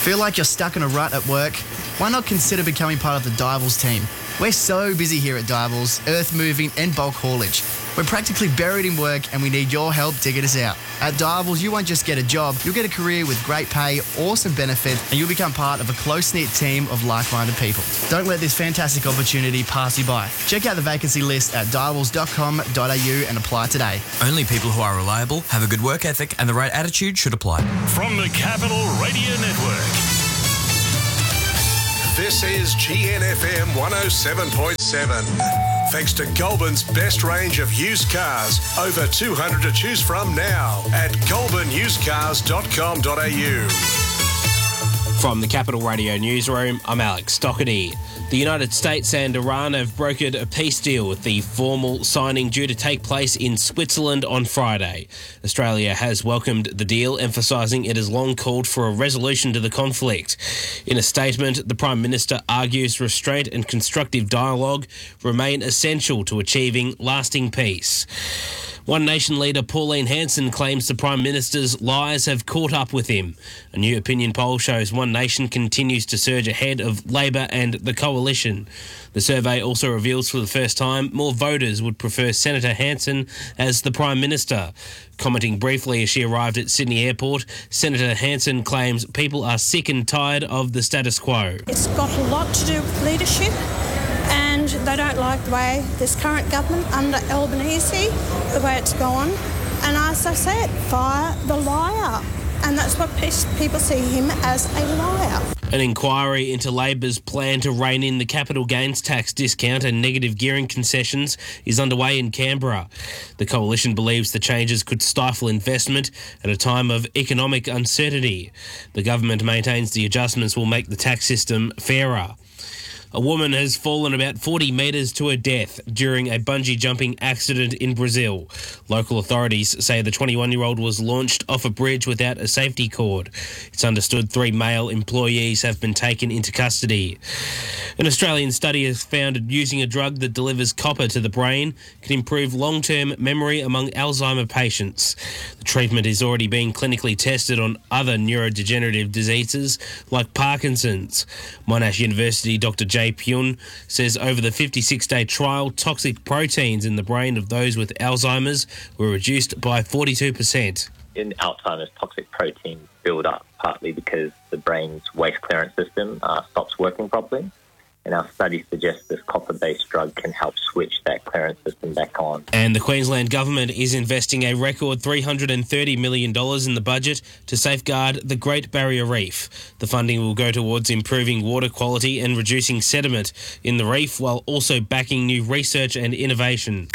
Feel like you're stuck in a rut at work? Why not consider becoming part of the Divals team? We're so busy here at Divals, earth moving and bulk haulage. We're practically buried in work and we need your help digging us out. At Divals, you won't just get a job, you'll get a career with great pay, awesome benefits, and you'll become part of a close-knit team of like-minded people. Don't let this fantastic opportunity pass you by. Check out the vacancy list at divals.com.au and apply today. Only people who are reliable, have a good work ethic and the right attitude should apply. From the Capital Radio Network. This is GNFM 107.7. Thanks to Goulburn's best range of used cars. Over 200 to choose from now at goulburnusedcars.com.au. From the Capital Radio Newsroom, I'm Alex Doherty. The United States and Iran have brokered a peace deal with the formal signing due to take place in Switzerland on Friday. Australia has welcomed the deal, emphasising it has long called for a resolution to the conflict. In a statement, the Prime Minister argues restraint and constructive dialogue remain essential to achieving lasting peace. One Nation leader Pauline Hanson claims the Prime Minister's lies have caught up with him. A new opinion poll shows One Nation continues to surge ahead of Labor and the Coalition. The survey also reveals for the first time more voters would prefer Senator Hanson as the Prime Minister. Commenting briefly as she arrived at Sydney Airport, Senator Hanson claims people are sick and tired of the status quo. It's got a lot to do with leadership. And they don't like the way this current government under Albanese, the way it's gone. And as I said, fire the liar. And that's what people see him as, a liar. An inquiry into Labor's plan to rein in the capital gains tax discount and negative gearing concessions is underway in Canberra. The Coalition believes the changes could stifle investment at a time of economic uncertainty. The government maintains the adjustments will make the tax system fairer. A woman has fallen about 40 metres to her death during a bungee jumping accident in Brazil. Local authorities say the 21-year-old was launched off a bridge without a safety cord. It's understood 3 male employees have been taken into custody. An Australian study has found using a drug that delivers copper to the brain can improve long-term memory among Alzheimer patients. The treatment is already being clinically tested on other neurodegenerative diseases like Parkinson's. Monash University Dr. Jay Pyun says over the 56-day trial, toxic proteins in the brain of those with Alzheimer's were reduced by 42%. In Alzheimer's, toxic proteins build up partly because the brain's waste clearance system stops working properly. And our study suggests this copper-based drug can help switch that clearance system back on. And the Queensland Government is investing a record $330 million in the budget to safeguard the Great Barrier Reef. The funding will go towards improving water quality and reducing sediment in the reef, while also backing new research and innovation.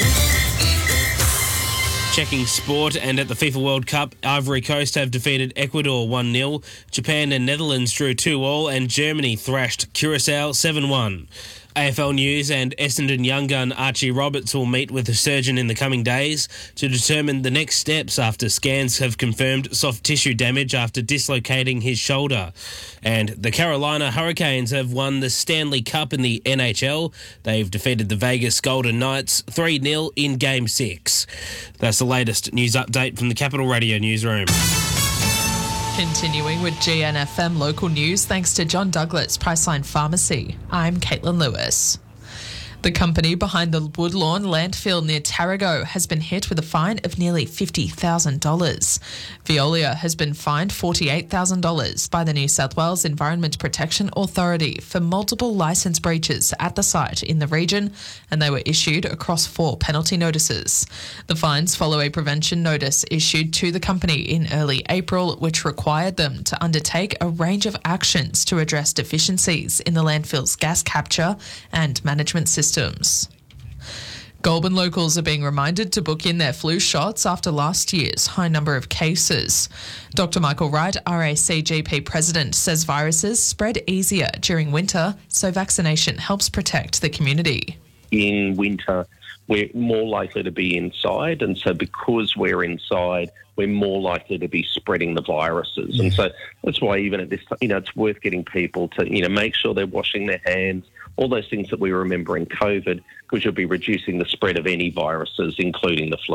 Checking sport, and at the FIFA World Cup, Ivory Coast have defeated Ecuador 1-0, Japan and Netherlands drew 2-2, and Germany thrashed Curacao 7-1. AFL News, and Essendon young gun Archie Roberts will meet with a surgeon in the coming days to determine the next steps after scans have confirmed soft tissue damage after dislocating his shoulder. And the Carolina Hurricanes have won the Stanley Cup in the NHL. They've defeated the Vegas Golden Knights 3-0 in Game 6. That's the latest news update from the Capital Radio Newsroom. Continuing with GNFM local news, thanks to John Douglas Priceline Pharmacy. I'm Caitlin Lewis. The company behind the Woodlawn landfill near Tarago has been hit with a fine of nearly $50,000. Veolia has been fined $48,000 by the New South Wales Environment Protection Authority for multiple licence breaches at the site in the region, and they were issued across 4 penalty notices. The fines follow a prevention notice issued to the company in early April, which required them to undertake a range of actions to address deficiencies in the landfill's gas capture and management systems. Goulburn locals are being reminded to book in their flu shots after last year's high number of cases. Dr. Michael Wright, RACGP President, says viruses spread easier during winter, so vaccination helps protect the community. In winter, we're more likely to be inside, and so because we're inside, we're more likely to be spreading the viruses. And so that's why even at this time, it's worth getting people to, make sure they're washing their hands, all those things that we remember in COVID, because you'll be reducing the spread of any viruses, including the flu.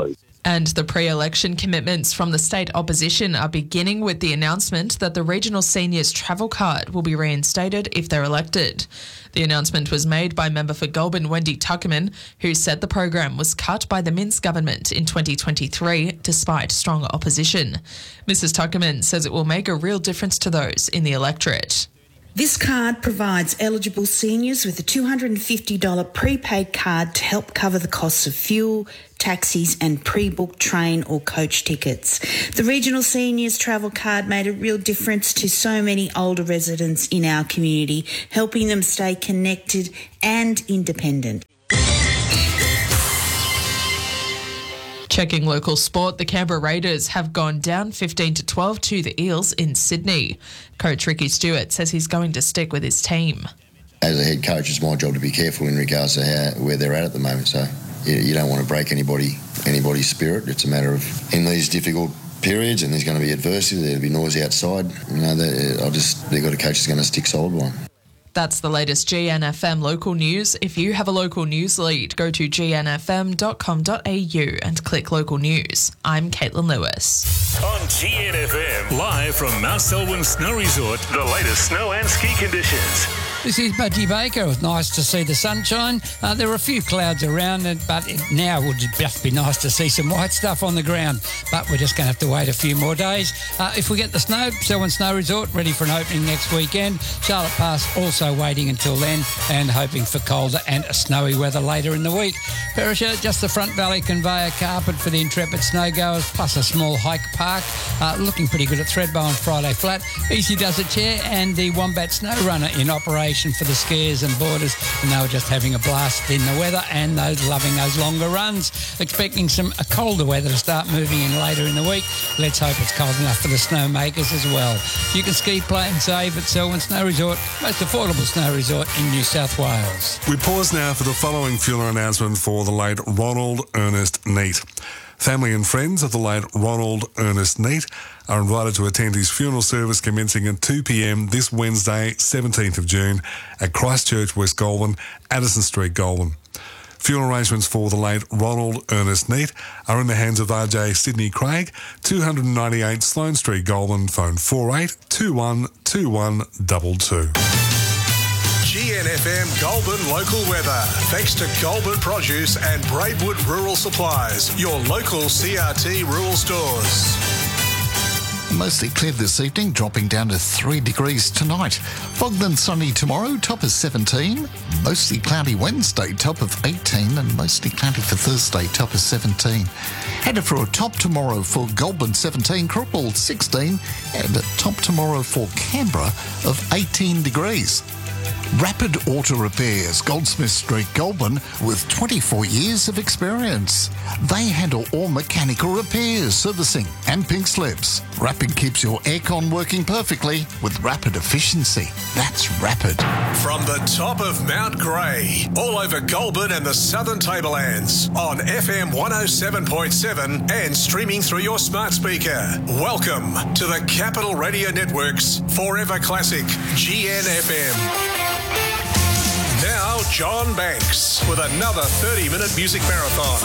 And the pre-election commitments from the state opposition are beginning with the announcement that the regional seniors travel card will be reinstated if they're elected. The announcement was made by member for Goulburn Wendy Tuckerman, who said the program was cut by the Minns government in 2023 despite strong opposition. Mrs Tuckerman says it will make a real difference to those in the electorate. This card provides eligible seniors with a $250 prepaid card to help cover the costs of fuel, taxis and pre-booked train or coach tickets. The Regional Seniors Travel Card made a real difference to so many older residents in our community, helping them stay connected and independent. Checking local sport, the Canberra Raiders have gone down 15-12 to the Eels in Sydney. Coach Ricky Stewart says he's going to stick with his team. As a head coach, it's my job to be careful in regards to where they're at the moment. So you don't want to break anybody's spirit. It's a matter of, in these difficult periods, and there's going to be adversity, there'll be noise outside. They've got a coach that's going to stick solid by them. That's the latest GNFM local news. If you have a local news lead, go to gnfm.com.au and click local news. I'm Caitlin Lewis. On GNFM, live from Mount Selwyn Snow Resort, the latest snow and ski conditions. This is Budgie Baker. It was nice to see the sunshine. There were a few clouds around it, but now it would just be nice to see some white stuff on the ground. But we're just going to have to wait a few more days. If we get the snow, Selwyn Snow Resort ready for an opening next weekend. Charlotte Pass also waiting until then and hoping for colder and snowy weather later in the week. Perisher, just the Front Valley conveyor carpet for the intrepid snowgoers, plus a small hike park. Looking pretty good at Thredbo and Friday Flat. Easy Does It Chair and the Wombat Snow Runner in operation for the skiers and boarders, and they were just having a blast in the weather and loving those longer runs. Expecting some colder weather to start moving in later in the week. Let's hope it's cold enough for the snowmakers as well. You can ski, play and save at Selwyn Snow Resort, most affordable snow resort in New South Wales. We pause now for the following funeral announcement for the late Ronald Ernest Neate. Family and friends of the late Ronald Ernest Neate are invited to attend his funeral service commencing at 2 p.m. this Wednesday, 17th of June at Christchurch, West Goulburn, Addison Street, Goulburn. Funeral arrangements for the late Ronald Ernest Neate are in the hands of RJ Sydney Craig, 298 Sloane Street, Goulburn, phone 48212122. GNFM Goulburn local weather. Thanks to Goulburn Produce and Braidwood Rural Supplies, your local CRT rural stores. Mostly clear this evening, dropping down to 3 degrees tonight. Fogged and sunny tomorrow, top of 17. Mostly cloudy Wednesday, top of 18. And mostly cloudy for Thursday, top of 17. Headed for a top tomorrow for Goulburn 17, Crookwell 16. And a top tomorrow for Canberra of 18 degrees. Rapid Auto Repairs, Goldsmith Street, Goulburn, with 24 years of experience. They handle all mechanical repairs, servicing and pink slips. Rapid keeps your aircon working perfectly with rapid efficiency. That's Rapid. From the top of Mount Grey, all over Goulburn and the Southern Tablelands, on FM 107.7 and streaming through your smart speaker. Welcome to the Capital Radio Network's Forever Classic, GNFM. Now, John Banks with another 30-minute music marathon.